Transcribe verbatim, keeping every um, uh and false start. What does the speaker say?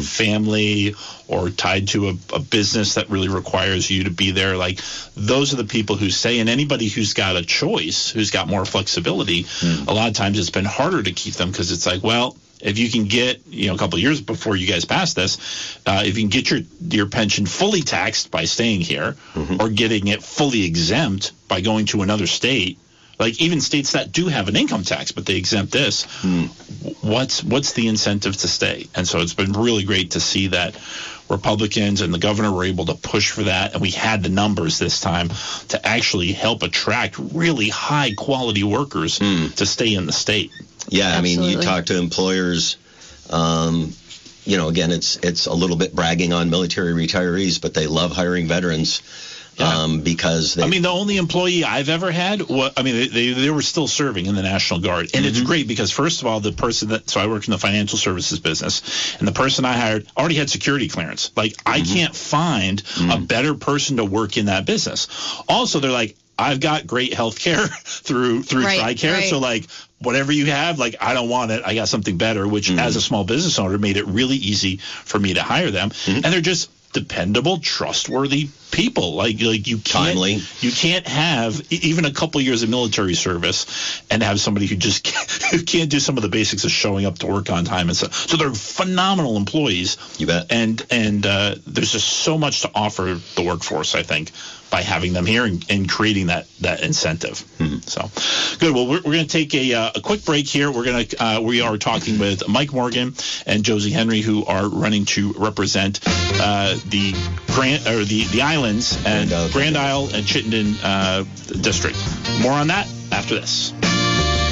family or tied to a, a business that really requires you to be there. Like, those are the people who say, and anybody who's got a choice, who's got more flexibility, mm. a lot of times it's been harder to keep them because it's like, well, if you can get, you know, a couple of years before you guys pass this, uh, if you can get your your pension fully taxed by staying here, mm-hmm. or getting it fully exempt by going to another state, like even states that do have an income tax, but they exempt this, mm. what's what's the incentive to stay? And so it's been really great to see that Republicans and the governor were able to push for that, and we had the numbers this time to actually help attract really high-quality workers mm. to stay in the state. Yeah, Absolutely. I mean, you talk to employers, um, you know, again, it's it's a little bit bragging on military retirees, but they love hiring veterans. Yeah. Um, because they, I mean, the only employee I've ever had, was, I mean, they, they they were still serving in the National Guard. And mm-hmm. it's great because, first of all, the person that, so I work in the financial services business, and the person I hired already had security clearance. Like, mm-hmm. I can't find mm-hmm. a better person to work in that business. Also, they're like, I've got great health care through, through right, TRICARE. right. So, like, whatever you have, like, I don't want it. I got something better, which, mm-hmm. as a small business owner, made it really easy for me to hire them. Mm-hmm. And they're just dependable, trustworthy people. Like like you can't Timely. you can't have e- even a couple years of military service and have somebody who just can't, who can't do some of the basics of showing up to work on time and stuff. So they're phenomenal employees. You bet. And and uh, there's just so much to offer the workforce, I think, by having them here and, and creating that that incentive. Mm-hmm. So good. Well, we're, we're going to take a uh, a quick break here. We're going to uh, we are talking with Mike Morgan and Josie Henry, who are running to represent uh, the Grand or the the islands and Grand Isle and Chittenden uh, district. More on that after this.